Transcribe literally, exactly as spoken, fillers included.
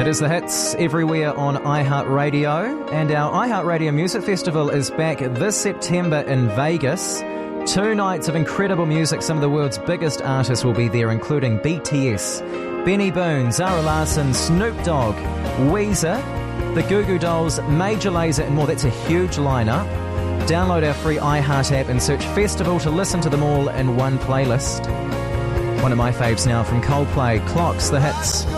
is The Hits everywhere on iHeartRadio, and our iHeartRadio Music Festival is back this September in Vegas. Two nights of incredible music. Some of the world's biggest artists will be there, including B T S, Benny Boone, Zara Larsson, Snoop Dogg, Weezer, the Goo Goo Dolls, Major Lazer and more. That's a huge lineup. Download our free iHeart app and search Festival to listen to them all in one playlist. One of my faves now from Coldplay, Clocks, The Hits.